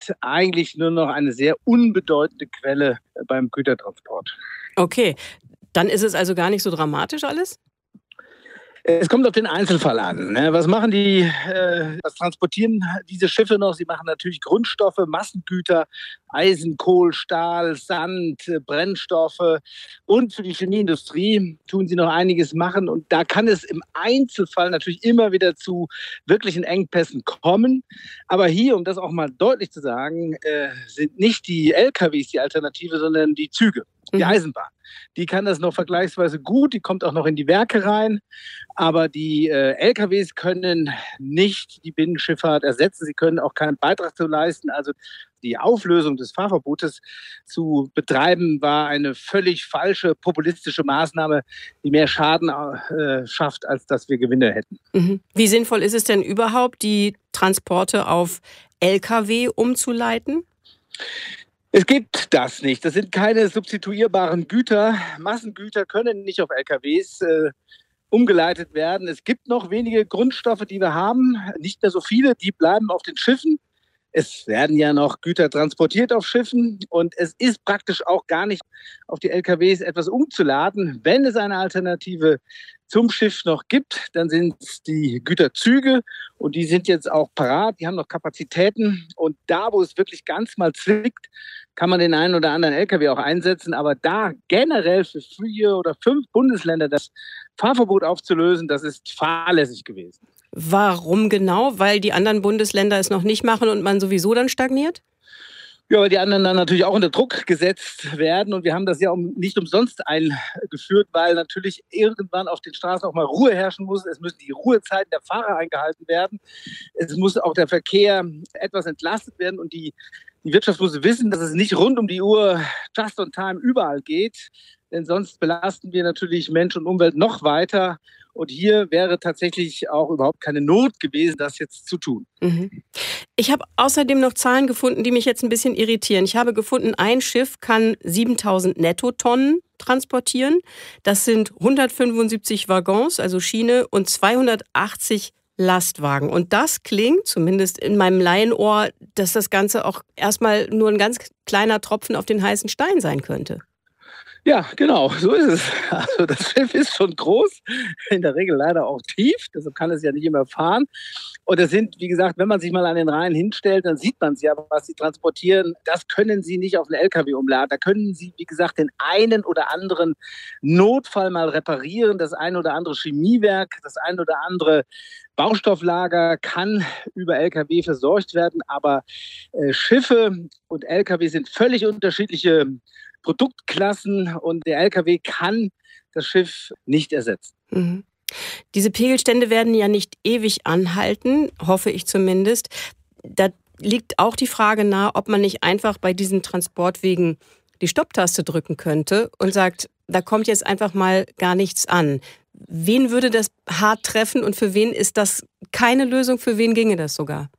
ist eigentlich nur noch eine sehr unbedeutende Quelle beim Gütertransport. Okay, dann ist es also gar nicht so dramatisch alles? Es kommt auf den Einzelfall an. Ne? Was transportieren diese Schiffe noch? Sie machen natürlich Grundstoffe, Massengüter, Eisen, Kohl, Stahl, Sand, Brennstoffe, und für die Chemieindustrie tun sie noch einiges machen. Und da kann es im Einzelfall natürlich immer wieder zu wirklichen Engpässen kommen. Aber hier, um das auch mal deutlich zu sagen, sind nicht die LKWs die Alternative, sondern die Züge, die Eisenbahn. Die kann das noch vergleichsweise gut, die kommt auch noch in die Werke rein. Aber die LKWs können nicht die Binnenschifffahrt ersetzen. Sie können auch keinen Beitrag zu leisten. Also die Auflösung des Fahrverbotes zu betreiben, war eine völlig falsche, populistische Maßnahme, die mehr Schaden schafft, als dass wir Gewinne hätten. Wie sinnvoll ist es denn überhaupt, die Transporte auf Lkw umzuleiten? Es gibt das nicht. Das sind keine substituierbaren Güter. Massengüter können nicht auf LKWs umgeleitet werden. Es gibt noch wenige Grundstoffe, die wir haben, nicht mehr so viele, die bleiben auf den Schiffen. Es werden ja noch Güter transportiert auf Schiffen und es ist praktisch auch gar nicht auf die LKWs etwas umzuladen. Wenn es eine Alternative zum Schiff noch gibt, dann sind es die Güterzüge und die sind jetzt auch parat, die haben noch Kapazitäten und da, wo es wirklich ganz mal zwickt, kann man den einen oder anderen LKW auch einsetzen, aber da generell für 4 oder 5 Bundesländer das Fahrverbot aufzulösen, das ist fahrlässig gewesen. Warum genau? Weil die anderen Bundesländer es noch nicht machen und man sowieso dann stagniert? Ja, weil die anderen dann natürlich auch unter Druck gesetzt werden. Und wir haben das ja nicht umsonst eingeführt, weil natürlich irgendwann auf den Straßen auch mal Ruhe herrschen muss. Es müssen die Ruhezeiten der Fahrer eingehalten werden. Es muss auch der Verkehr etwas entlastet werden. Und die Wirtschaft muss wissen, dass es nicht rund um die Uhr just on time überall geht. Denn sonst belasten wir natürlich Mensch und Umwelt noch weiter. Und hier wäre tatsächlich auch überhaupt keine Not gewesen, das jetzt zu tun. Ich habe außerdem noch Zahlen gefunden, die mich jetzt ein bisschen irritieren. Ich habe gefunden, ein Schiff kann 7.000 Nettotonnen transportieren. Das sind 175 Waggons, also Schiene, und 280 Lastwagen. Und das klingt, zumindest in meinem Laienohr, dass das Ganze auch erstmal nur ein ganz kleiner Tropfen auf den heißen Stein sein könnte. Ja, genau, so ist es. Also das Schiff ist schon groß, in der Regel leider auch tief, deshalb kann es ja nicht immer fahren. Und es sind, wie gesagt, wenn man sich mal an den Rhein hinstellt, dann sieht man es ja, was sie transportieren. Das können sie nicht auf einen LKW umladen. Da können sie, wie gesagt, den einen oder anderen Notfall mal reparieren. Das ein oder andere Chemiewerk, das ein oder andere Baustofflager kann über LKW versorgt werden. Aber Schiffe und LKW sind völlig unterschiedliche Produktklassen und der LKW kann das Schiff nicht ersetzen. Diese Pegelstände werden ja nicht ewig anhalten, hoffe ich zumindest. Da liegt auch die Frage nahe, ob man nicht einfach bei diesen Transportwegen die Stopptaste drücken könnte und sagt, da kommt jetzt einfach mal gar nichts an. Wen würde das hart treffen und für wen ist das keine Lösung? Für wen ginge das sogar?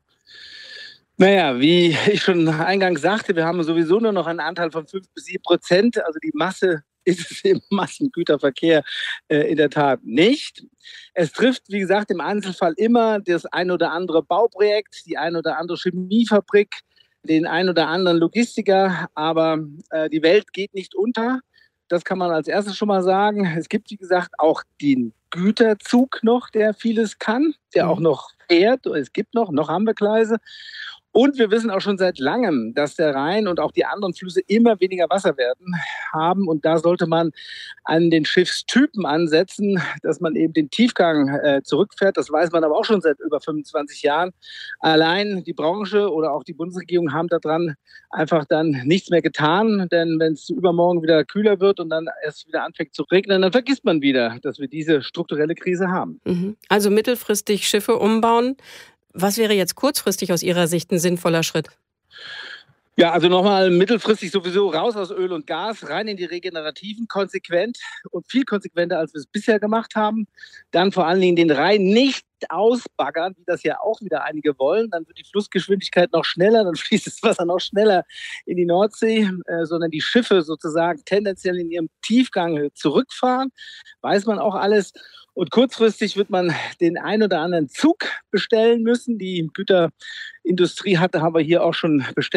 Naja, wie ich schon eingangs sagte, wir haben sowieso nur noch einen Anteil von 5-7%. Also die Masse ist es im Massengüterverkehr in der Tat nicht. Es trifft, wie gesagt, im Einzelfall immer das ein oder andere Bauprojekt, die ein oder andere Chemiefabrik, den ein oder anderen Logistiker. Aber die Welt geht nicht unter. Das kann man als erstes schon mal sagen. Es gibt, wie gesagt, auch den Güterzug noch, der vieles kann, der auch noch fährt. Es gibt noch haben wir Gleise. Und wir wissen auch schon seit langem, dass der Rhein und auch die anderen Flüsse immer weniger Wasserwerten haben. Und da sollte man an den Schiffstypen ansetzen, dass man eben den Tiefgang zurückfährt. Das weiß man aber auch schon seit über 25 Jahren. Allein die Branche oder auch die Bundesregierung haben daran einfach dann nichts mehr getan. Denn wenn es übermorgen wieder kühler wird und dann erst wieder anfängt zu regnen, dann vergisst man wieder, dass wir diese strukturelle Krise haben. Also mittelfristig Schiffe umbauen. Was wäre jetzt kurzfristig aus Ihrer Sicht ein sinnvoller Schritt? Ja, also nochmal mittelfristig sowieso raus aus Öl und Gas, rein in die Regenerativen, konsequent und viel konsequenter, als wir es bisher gemacht haben. Dann vor allen Dingen den Rhein nicht ausbaggern, wie das ja auch wieder einige wollen. Dann wird die Flussgeschwindigkeit noch schneller, dann fließt das Wasser noch schneller in die Nordsee, sondern die Schiffe sozusagen tendenziell in ihrem Tiefgang zurückfahren. Weiß man auch alles. Und kurzfristig wird man den ein oder anderen Zug bestellen müssen. Die Güterindustrie haben wir hier auch schon bestellt.